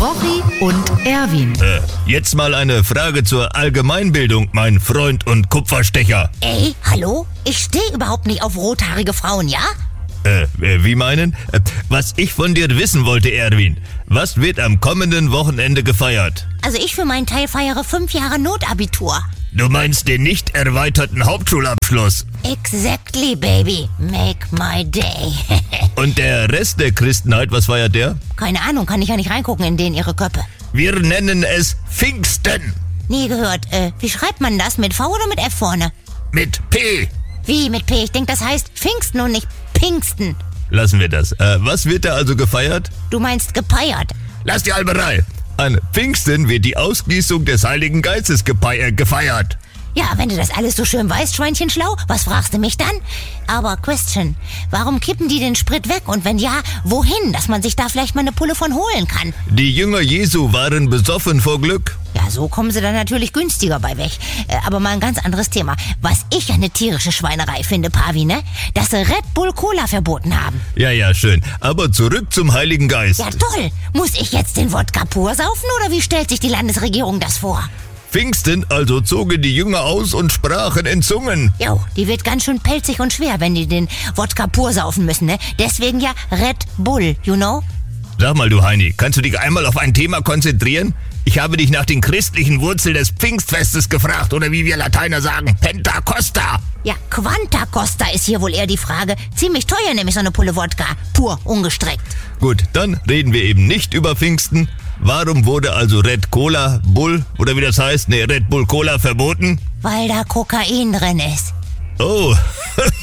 Rochi und Erwin. Jetzt mal eine Frage zur Allgemeinbildung, mein Freund und Kupferstecher. Ey, hallo? Ich stehe überhaupt nicht auf rothaarige Frauen, ja? Wie meinen? Was ich von dir wissen wollte, Erwin. Was wird am kommenden Wochenende gefeiert? Also ich für meinen Teil feiere 5 Jahre Notabitur. Du meinst den nicht erweiterten Hauptschulabschluss? Exactly, baby. Make my day. Und der Rest der Christenheit, was feiert der? Keine Ahnung, kann ich ja nicht reingucken in denen ihre Köpfe. Wir nennen es Pfingsten. Nie gehört. Wie schreibt man das? Mit V oder mit F vorne? Mit P. Wie mit P? Ich denke, das heißt Pfingsten und nicht Pinksten. Lassen wir das. Was wird da also gefeiert? Du meinst gepeiert. Lass die Alberei. An Pfingsten wird die Ausgießung des Heiligen Geistes gefeiert. Ja, wenn du das alles so schön weißt, Schweinchen schlau, was fragst du mich dann? Aber Question, warum kippen die den Sprit weg? Und wenn ja, wohin? Dass man sich da vielleicht mal eine Pulle von holen kann. Die Jünger Jesu waren besoffen vor Glück. Ja, so kommen sie dann natürlich günstiger bei weg. Aber mal ein ganz anderes Thema. Was ich eine tierische Schweinerei finde, Pavi, ne? Dass sie Red Bull Cola verboten haben. Ja, schön. Aber zurück zum Heiligen Geist. Ja, toll. Muss ich jetzt den Wodka pur saufen oder wie stellt sich die Landesregierung das vor? Pfingsten also zogen die Jünger aus und sprachen in Zungen. Jo, die wird ganz schön pelzig und schwer, wenn die den Wodka pur saufen müssen, ne? Deswegen ja Red Bull, you know? Sag mal, du Heini, kannst du dich einmal auf ein Thema konzentrieren? Ich habe dich nach den christlichen Wurzeln des Pfingstfestes gefragt, oder wie wir Lateiner sagen, Pentacosta. Ja, Quanta Costa ist hier wohl eher die Frage. Ziemlich teuer nämlich so eine Pulle Wodka, pur, ungestreckt. Gut, dann reden wir eben nicht über Pfingsten. Warum wurde also Red Bull, oder wie das heißt, Red Bull Cola verboten? Weil da Kokain drin ist. Oh,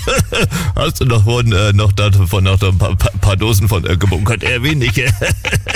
hast du noch ein paar Dosen von gebunkert, Erwin?